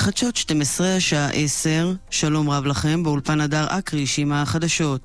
חדשות 12 השעה 10, שלום רב לכם, באולפן הדר אקריש עם החדשות.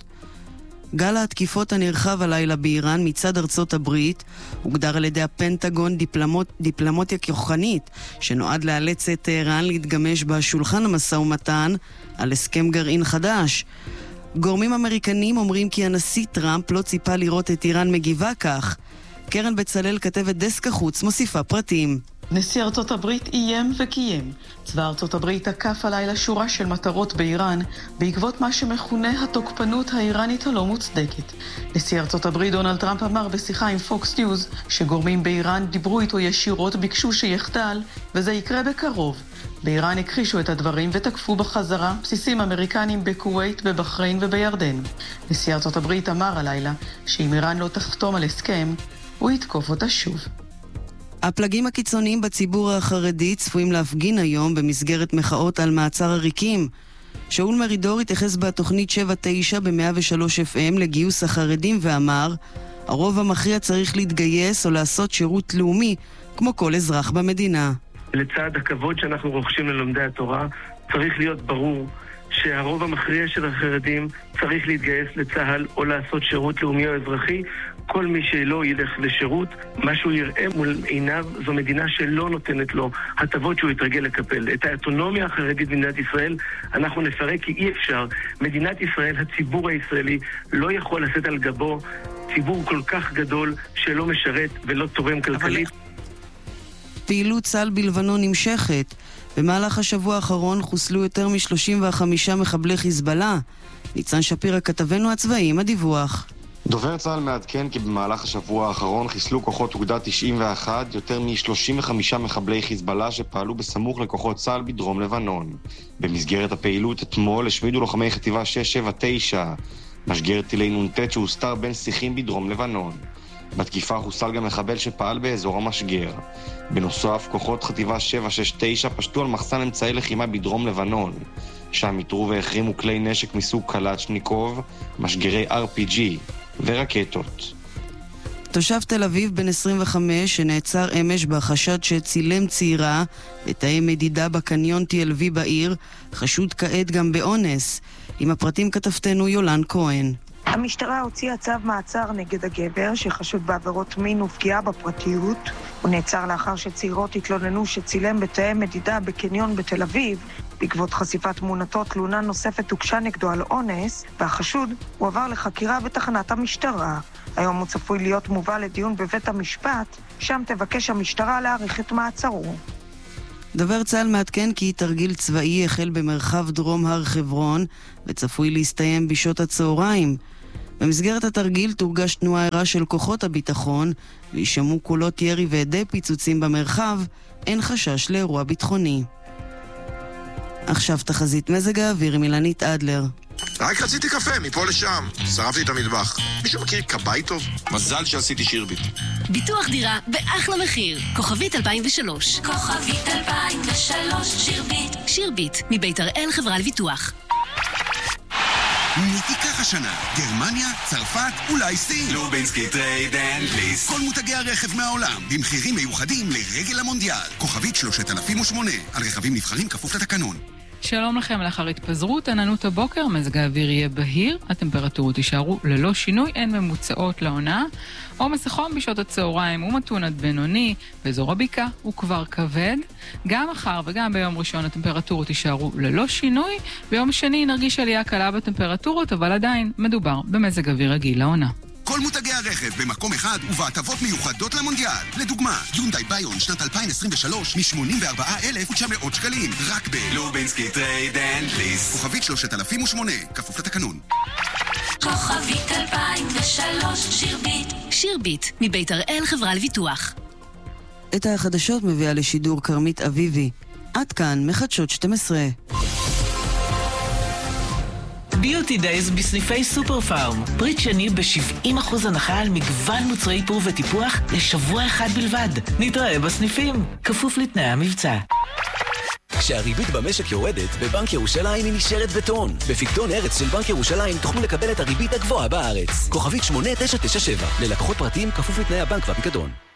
גל התקיפות הנרחב הלילה באיראן מצד ארצות הברית הוגדר על ידי הפנטגון דיפלומטיה כוחנית שנועד לאלץ את טהרן להתגמש בשולחן המשא ומתן על הסכם גרעין חדש. גורמים אמריקנים אומרים כי הנשיא טראמפ לא ציפה לראות את איראן מגיבה כך. קרן בצלאל כתבת דסק החוץ מוסיפה פרטים. נשיא ארצות הברית איים וקיים. צבא ארצות הברית תקף הלילה שורה של מטרות באיראן בעקבות מה שמכונה התוקפנות האיראנית הלא מוצדקת. נשיא ארצות הברית דונלד טראמפ אמר בשיחה עם פוקס ניוז שגורמים באיראן דיברו איתו ישירות, ביקשו שיחדל וזה יקרה בקרוב. באיראן הכחישו את הדברים ותקפו בחזרה בסיסים אמריקנים בכווית, בבחריין ובירדן. נשיא ארצות הברית אמר הלילה שאם איראן לא תחתום על הסכם, הוא יתקוף אותה שוב. הפלגים הקיצוניים בציבור החרדי צפויים להפגין היום במסגרת מחאות על מעצר עריקים. שאול מרידור התייחס בתוכנית 7-9 ב-103 FM לגיוס החרדים ואמר, הרוב המכריע צריך להתגייס או לעשות שירות לאומי כמו כל אזרח במדינה. לצד הכבוד שאנחנו רוכשים ללומדי התורה, צריך להיות ברור שהרוב המכריע של החרדים צריך להתגייס לצהל או לעשות שירות לאומי או אזרחי. כל מי שלא ילך לשירות, מה שהוא יראה מול עיניו זו מדינה שלא נותנת לו הטבות שהוא יתרגל לקפל. את האוטונומיה החרדית במדינת ישראל אנחנו נפרק כי אי אפשר. מדינת ישראל, הציבור הישראלי לא יכול לשאת על גבו ציבור כל כך גדול שלא משרת ולא תורם כלכלית. פעילות צה"ל בלבנון נמשכת. במהלך השבוע האחרון חוסלו יותר מ-35 מחבלי חיזבאללה. ניצן שפירא כתבנו הצבאי עם הדיווח. דובר צה"ל מעדכן כי במהלך השבוע האחרון חיסלו כוחות אוגדה 91 יותר מ-35 מחבלי חיזבאללה שפעלו בסמוך לכוחות צה"ל בדרום לבנון. במסגרת הפעילות אתמול השמידו לוחמי חטיבה 679, משגר טילי נ"ט שהוסתר בין שיחים בדרום לבנון. בתקיפה חוסל גם מחבל שפעל באזור המשגר. בנוסף, כוחות חטיבה 769 פשטו על מחסן אמצעי לחימה בדרום לבנון. שם איתרו והחרימו כלי נשק מסוג קלצ'ניקוב, משגרי RPG ורקטות. תושב תל אביב בן 25 שנעצר אמש בחשד שצילם צעירה בתאי מדידה בקניון TLV בעיר, חשוד כעת גם באונס. עם הפרטים כתבתנו יולן כהן. המשטרה הוציאה צו מעצר נגד הגבר שחשוד בעבירות מין ופגיעה בפרטיות. הוא נעצר לאחר שצעירות התלוננו שצילם בתאי מדידה בקניון בתל אביב. בעקבות חשיפת תמונתו, תלונה נוספת הוגשה נגדו על אונס, והחשוד הועבר לחקירה בתחנת המשטרה. היום הוא צפוי להיות מובא לדיון בבית המשפט, שם תבקש המשטרה להאריך את מעצרו. דובר צה"ל מעדכן כי תרגיל צבאי החל במרחב דרום הר חברון וצפוי להסתיים בשעות הצהריים. במסגרת התרגיל תורגש תנועה ערה של כוחות הביטחון וישמעו קולות ירי ועדי פיצוצים במרחב. אין חשש לאירוע ביטחוני. עכשיו תחזית מזג האוויר עם אילנית אדלר. רק רציתי קפה, מפה לשם. שרפתי את המטבח. מישהו מכיר כבאי טוב? מזל שעשיתי שירביט. ביטוח דירה באחלה מחיר. כוכבית 2003. כוכבית 2003, שירביט. שירביט, מבית הראל חברה לביטוח. מי תיקח השנה? גרמניה, צרפת, אולי סין? לובינסקי טרייד אנד ליסט. כל מותגי הרכב מהעולם, במחירים מיוחדים לרגל המונדיאל. כוכבית 3008, על רכבים נבחרים כפוף לתקנון. שלום לכם, לאחר התפזרות עננות הבוקר, מזג האוויר יהיה בהיר, הטמפרטורות יישארו ללא שינוי, אין ממוצעות לעונה. עומס החום בשעות הצהריים הוא מתון עד בינוני, באזור הבקעה הוא כבר כבד. גם מחר וגם ביום ראשון הטמפרטורות יישארו ללא שינוי, ביום שני נרגיש עלייה קלה בטמפרטורות, אבל עדיין מדובר במזג אוויר רגיל לעונה. כל מותגי הרכב במקום אחד ובהטבות מיוחדות למונדיאל. לדוגמה, יונדאי ביון שנת 2023 מ-84,900 שקלים, רק לובינסקי טרייד אנד ליסט. כוכבית 3008, כפוף לתקנון. כוכבית 2003, שירביט. שירביט, מבית הראל חברה לביטוח. את החדשות מביאה לשידור קרמית אביבי. עד כאן מחדשות 12. ביוטי דייז בסניפי סופר פארם. פריט שני ב-70% הנחה על מגוון מוצרי איפור וטיפוח לשבוע אחד בלבד. נתראה בסניפים, כפוף לתנאי המבצע. כשהריבית במשק יורדת, בבנק ירושלים היא נשארת בטון. בפיקדון ארץ של בנק ירושלים תוכלו לקבל את הריבית הגבוהה בארץ. כוכבית 8997. ללקוחות פרטיים כפוף לתנאי הבנק והפיקדון.